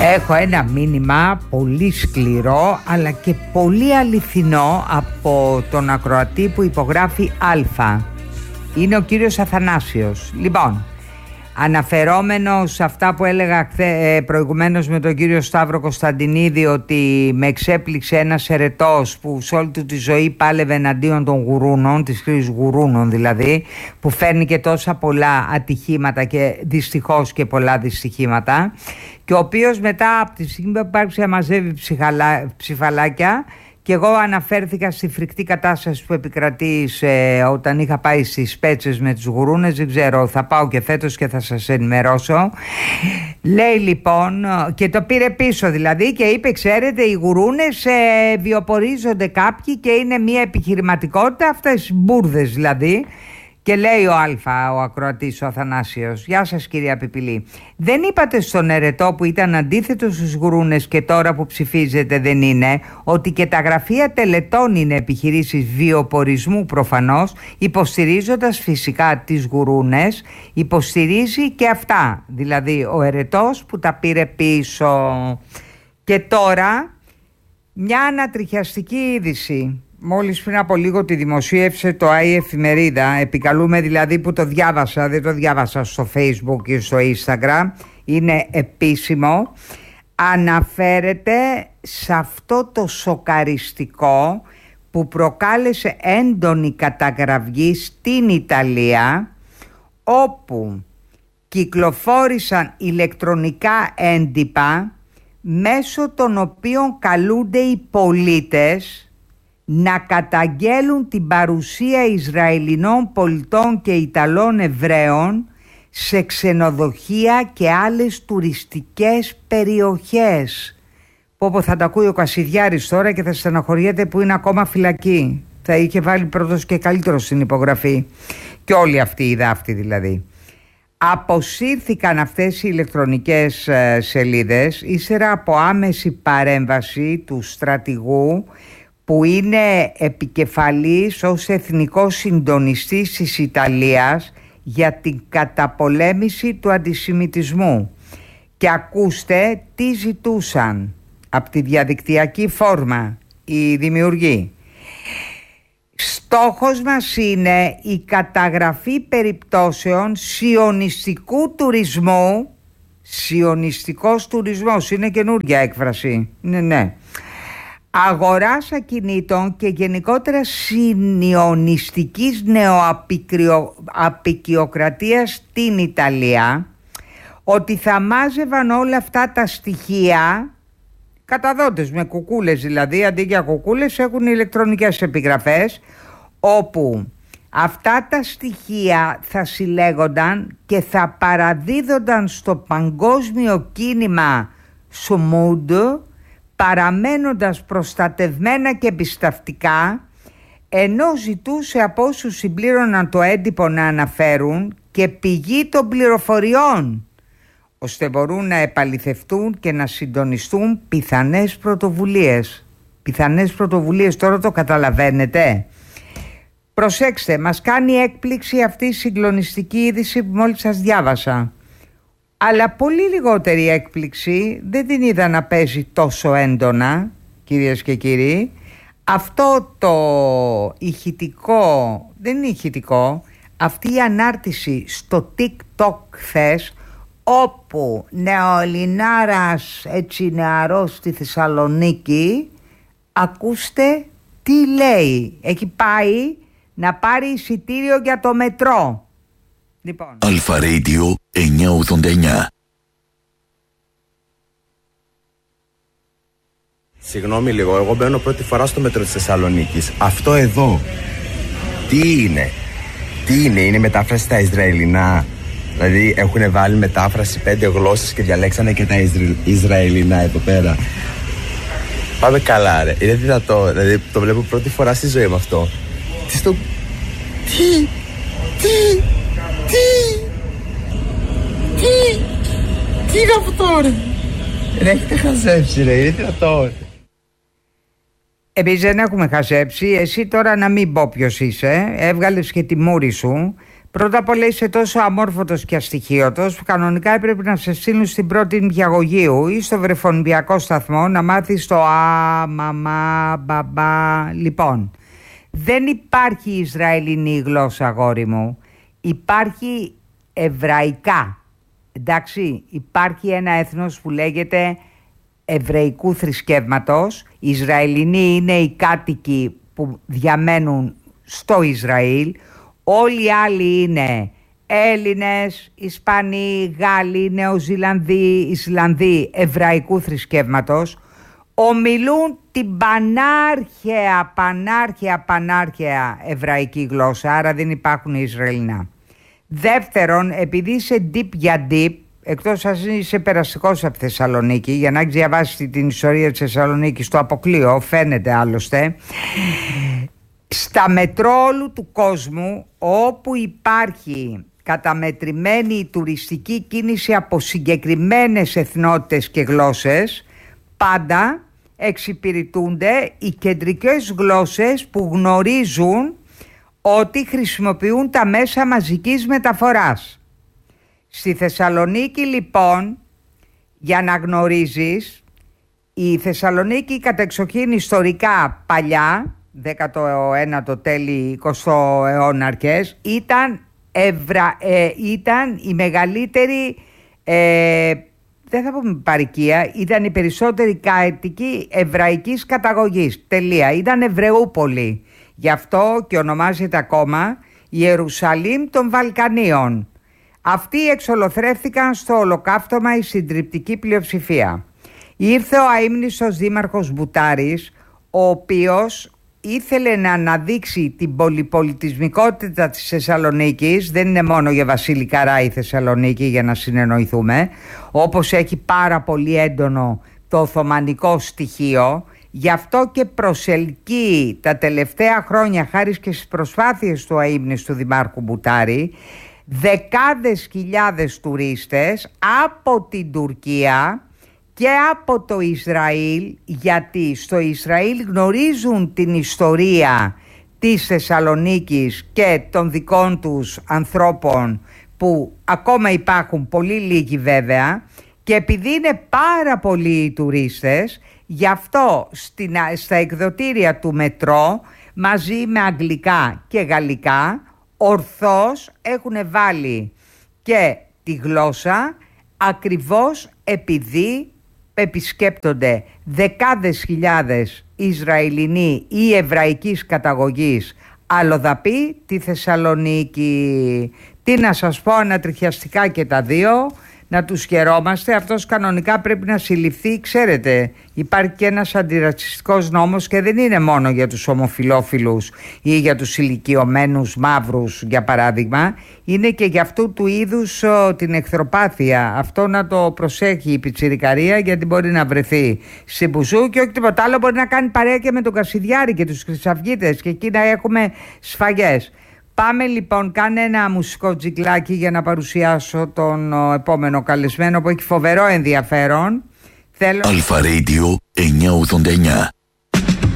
Έχω ένα μήνυμα πολύ σκληρό αλλά και πολύ αληθινό από τον ακροατή που υπογράφει Α. Είναι ο κύριος Αθανάσιος. Λοιπόν, αναφερόμενος σε αυτά που έλεγα προηγουμένως με τον κύριο Σταύρο Κωνσταντινίδη, ότι με εξέπληξε ένας ερετός που σε όλη του τη ζωή πάλευε εναντίον των γουρούνων, της χρήσης γουρούνων δηλαδή, που φέρνει και τόσα πολλά ατυχήματα και δυστυχώς και πολλά δυστυχήματα, και ο οποίος μετά από τη στιγμή που άρχισε να μαζεύει ψηφαλάκια, και εγώ αναφέρθηκα στη φρικτή κατάσταση που επικρατεί όταν είχα πάει στις Πέτσες με τους γουρούνες. Δεν ξέρω, θα πάω και φέτος και θα σας ενημερώσω. Λέει λοιπόν, και το πήρε πίσω δηλαδή, και είπε, ξέρετε, οι γουρούνες βιοπορίζονται κάποιοι και είναι μια επιχειρηματικότητα, αυτές μπουρδες δηλαδή. Και λέει ο Α, ο ακροατής, ο Αθανάσιος: γεια σας κυρία Πιπηλή, δεν είπατε στον ερετό που ήταν αντίθετος στους γουρούνες και τώρα που ψηφίζετε δεν είναι, ότι και τα γραφεία τελετών είναι επιχειρήσεις βιοπορισμού προφανώς, υποστηρίζοντας φυσικά τις γουρούνες, υποστηρίζει και αυτά, δηλαδή ο ερετός που τα πήρε πίσω. Και τώρα μια ανατριχιαστική είδηση. Μόλις πριν από λίγο τη δημοσίευσε το ΆΗ Εφημερίδα. Επικαλούμε δηλαδή που το διάβασα, δεν το διάβασα στο Facebook ή στο Instagram, είναι επίσημο. Αναφέρεται σε αυτό το σοκαριστικό που προκάλεσε έντονη καταγραφή στην Ιταλία, όπου κυκλοφόρησαν ηλεκτρονικά έντυπα μέσω των οποίων καλούνται οι πολίτες να καταγγέλουν την παρουσία Ισραηλινών πολιτών και Ιταλών Εβραίων σε ξενοδοχεία και άλλες τουριστικές περιοχές. Πω θα τα ακούει ο Κασιδιάρης τώρα και θα στεναχωριέται που είναι ακόμα φυλακή. Θα είχε βάλει πρώτος και καλύτερος στην υπογραφή. Και όλοι αυτοί οι δάφτοι δηλαδή. Αποσύρθηκαν αυτές οι ηλεκτρονικές σελίδες ύστερα από άμεση παρέμβαση του στρατηγού, που είναι επικεφαλής ως εθνικός συντονιστής της Ιταλίας για την καταπολέμηση του αντισημιτισμού. Και ακούστε τι ζητούσαν από τη διαδικτυακή φόρμα οι δημιουργοί. Στόχος μας είναι η καταγραφή περιπτώσεων σιωνιστικού τουρισμού. Σιωνιστικός τουρισμός είναι καινούργια έκφραση. Ναι. Αγοράς ακινήτων και γενικότερα συνιωνιστικής νεοαπικιοκρατίας στην Ιταλία, ότι θα μάζευαν όλα αυτά τα στοιχεία, καταδότες με κουκούλες δηλαδή, αντί για κουκούλες έχουν ηλεκτρονικές επιγραφές, όπου αυτά τα στοιχεία θα συλλέγονταν και θα παραδίδονταν στο παγκόσμιο κίνημα Σουμούντ, παραμένοντας προστατευμένα και εμπιστευτικά, ενώ ζητούσε από όσους συμπλήρωναν το έντυπο να αναφέρουν και πηγή των πληροφοριών, ώστε μπορούν να επαληθευτούν και να συντονιστούν πιθανές πρωτοβουλίες. Πιθανές πρωτοβουλίες, τώρα το καταλαβαίνετε. Προσέξτε, μας κάνει έκπληξη αυτή η συγκλονιστική είδηση που μόλις σας διάβασα. Αλλά πολύ λιγότερη έκπληξη δεν την είδα να παίζει τόσο έντονα, κυρίες και κύριοι, αυτό το ηχητικό, δεν είναι ηχητικό, αυτή η ανάρτηση στο TikTok χθες, όπου νεοελληνάρας, έτσι νεαρός στη Θεσσαλονίκη, ακούστε τι λέει. Έχει πάει να πάρει εισιτήριο για το μετρό. Λοιπόν. Αλφα Radio 989. Συγγνώμη λίγο, εγώ μπαίνω πρώτη φορά στο μέτρο της Θεσσαλονίκης. Αυτό εδώ, τι είναι? Είναι μετάφραση στα Ισραηλινά? Δηλαδή έχουν βάλει μετάφραση 5 γλώσσες και διαλέξανε και τα Ισραηλινά εδώ πέρα. Πάμε καλά ρε, είναι δυνατό? Δηλαδή το βλέπω πρώτη φορά στη ζωή μου αυτό. Τι είναι αυτό ρε? Δεν έχετε χαζέψει ρε, είναι δυνατό? Εμείς δεν έχουμε χαζέψει. Εσύ τώρα να μην πω ποιος είσαι, έβγαλες και τη μούρη σου. Πρώτα απ' όλα είσαι τόσο αμόρφωτος και αστοιχείωτος που κανονικά έπρεπε να σε στείλουν στην πρώτη νηπιαγωγείου ή στο βρεφονιπιακό σταθμό να μάθεις το α, μαμά, μπαμπά. Λοιπόν, δεν υπάρχει Ισραηλινή γλώσσα, αγόρι μου. Υπάρχει εβραϊκά. Εντάξει, υπάρχει ένα έθνος που λέγεται εβραϊκού θρησκεύματος. Οι Ισραηλινοί είναι οι κάτοικοι που διαμένουν στο Ισραήλ. Όλοι οι άλλοι είναι Έλληνες, Ισπανοί, Γάλλοι, Νεοζηλανδοί, Ισλανδοί εβραϊκού θρησκεύματος. Ομιλούν την πανάρχαια εβραϊκή γλώσσα, άρα δεν υπάρχουν Ισραηλινά. Δεύτερον, επειδή είσαι deep για deep, εκτός αν είσαι περαστικός από Θεσσαλονίκη, για να έχεις διαβάσει την ιστορία της Θεσσαλονίκης στο αποκλείο, φαίνεται άλλωστε, στα μετρό όλου του κόσμου, όπου υπάρχει καταμετρημένη τουριστική κίνηση από συγκεκριμένες εθνότητες και γλώσσες, πάντα εξυπηρετούνται οι κεντρικές γλώσσες που γνωρίζουν ότι χρησιμοποιούν τα μέσα μαζικής μεταφοράς. Στη Θεσσαλονίκη λοιπόν, για να γνωρίζεις, η Θεσσαλονίκη κατεξοχήν ιστορικά παλιά, 19ο τέλη 20ου αιώνα αρχές, ήταν η μεγαλύτερη, δεν θα πούμε παροικία, ήταν η περισσότερη κάτοικοι εβραϊκής καταγωγής. Τελεία. Ήταν Εβραιούπολη. Γι' αυτό και ονομάζεται ακόμα Ιερουσαλήμ των Βαλκανίων. Αυτοί εξολοθρεύτηκαν στο ολοκαύτωμα η συντριπτική πλειοψηφία. Ήρθε ο αείμνηστος δήμαρχος Μπουτάρης, ο οποίος ήθελε να αναδείξει την πολυπολιτισμικότητα της Θεσσαλονίκης. Δεν είναι μόνο για Βασίλη Καρά η Θεσσαλονίκη, για να συνεννοηθούμε, όπως έχει πάρα πολύ έντονο το οθωμανικό στοιχείο. Γι' αυτό και προσελκύει τα τελευταία χρόνια, χάρη και στις προσπάθειες του αείμνηστου δημάρχου Μπουτάρη, δεκάδες χιλιάδες τουρίστες από την Τουρκία και από το Ισραήλ, γιατί στο Ισραήλ γνωρίζουν την ιστορία της Θεσσαλονίκης και των δικών τους ανθρώπων, που ακόμα υπάρχουν, πολύ λίγοι βέβαια, και επειδή είναι πάρα πολλοί οι τουρίστες, γι' αυτό στα εκδοτήρια του μετρό, μαζί με αγγλικά και γαλλικά, ορθώς έχουν βάλει και τη γλώσσα, ακριβώς επειδή επισκέπτονται δεκάδες χιλιάδες Ισραηλινοί ή εβραϊκής καταγωγής αλλοδαποί τη Θεσσαλονίκη. Τι να σας πω, ανατριχιαστικά και τα δύο, να τους χαιρόμαστε. Αυτός κανονικά πρέπει να συλληφθεί. Ξέρετε, υπάρχει και ένας αντιρατσιστικός νόμος και δεν είναι μόνο για τους ομοφυλόφιλους ή για τους ηλικιωμένους μαύρους, για παράδειγμα. Είναι και για αυτού του είδους την εχθροπάθεια. Αυτό να το προσέχει η πιτσιρικαρία, γιατί μπορεί να βρεθεί στην Μπουζού και όχι τίποτα άλλο, μπορεί να κάνει παρέα και με τον Κασιδιάρη και τους Χρυσαυγίτες και εκεί να έχουμε σφαγές. Πάμε λοιπόν, κάνε ένα μουσικό τζικλάκι για να παρουσιάσω τον επόμενο καλεσμένο που έχει φοβερό ενδιαφέρον. Αλφα Radio 989.